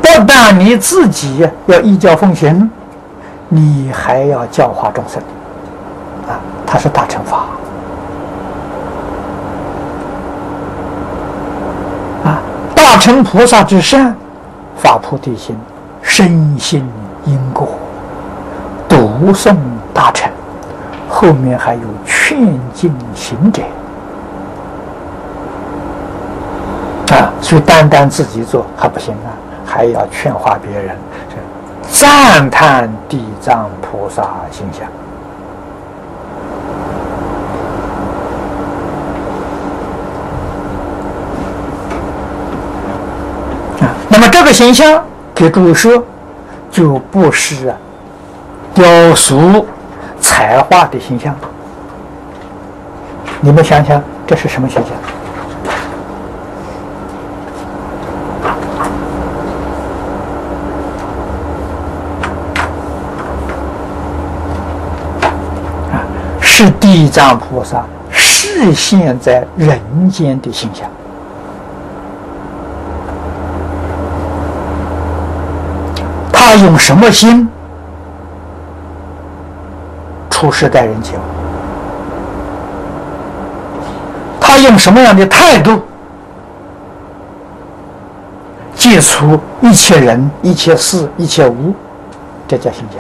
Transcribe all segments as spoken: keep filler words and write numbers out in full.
但你自己要依教奉行，你还要教化众生啊，它是大乘法啊。大乘菩萨之善，发菩提心，深信因果，读诵大乘，后面还有劝进行者啊，所以单单自己做还不行啊，还要劝化别人，赞叹地藏菩萨形象啊。那么这个形象给诸位说，就不是啊雕塑彩画的形象。你们想想，这是什么形象？啊，是地藏菩萨示现在人间的形象。他用什么心处事待人接物？他用什么样的态度接触一切人、一切事、一切物？这叫形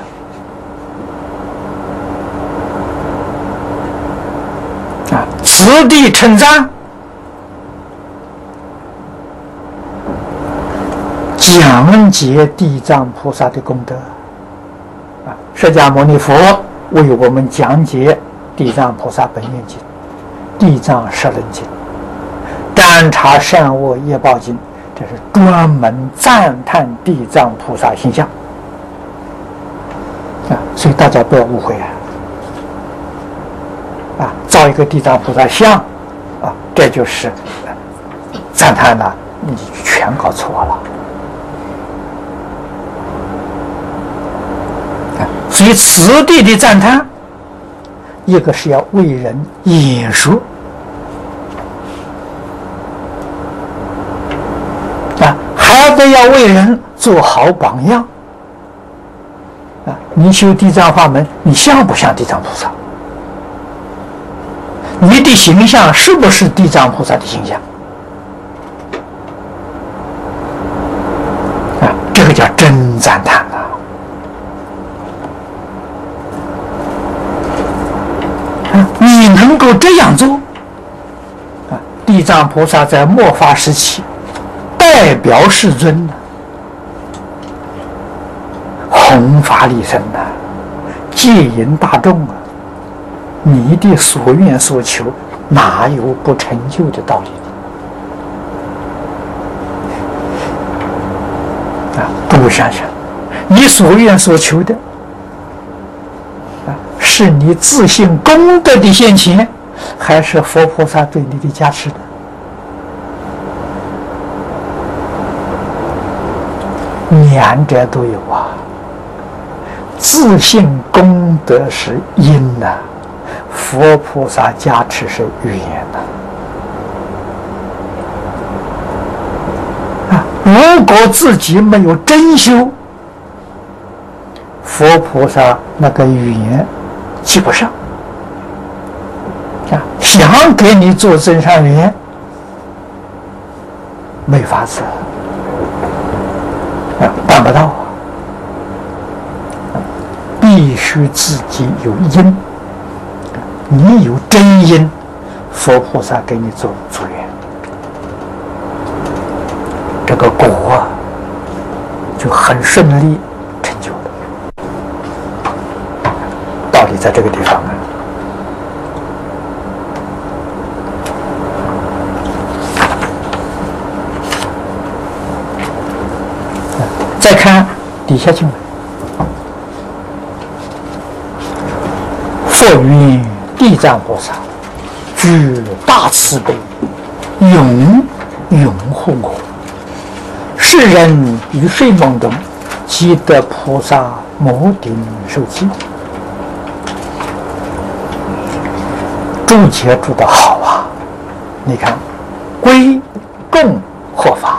象啊！此地称赞讲解地藏菩萨的功德啊！释迦牟尼佛为我们讲解地藏菩萨本愿经、地藏十轮经、观察善恶业报经，这是专门赞叹地藏菩萨形象啊！所以大家不要误会啊！啊，造一个地藏菩萨像啊，这就是赞叹了，你全搞错了。所以此地的赞叹，一个是要为人演说啊，还得要为人做好榜样啊。你修地藏法门，你像不像地藏菩萨？你的形象是不是地藏菩萨的形象啊？这个叫真赞叹啊！你能够这样做啊？地藏菩萨在末法时期代表世尊呢，弘法利生呐，戒引大众啊，你的所愿所求哪有不成就的道理啊？诸位想想，你所愿所求的是你自信功德的现前，还是佛菩萨对你的加持的？两者都有啊。自信功德是因呐、啊，佛菩萨加持是缘呐、啊。啊，如果自己没有真修，佛菩萨那个缘记不上啊，想给你做增上缘，没法子啊，办不到啊，必须自己有因，你有真因，佛菩萨给你做助缘，这个果啊就很顺利成就了。道理在这个地方啊。再看底下经文，佛云地藏菩萨具大慈悲，永永护我。世人于睡梦中，即得菩萨摩顶受记。注解注得好啊！你看，归供获法，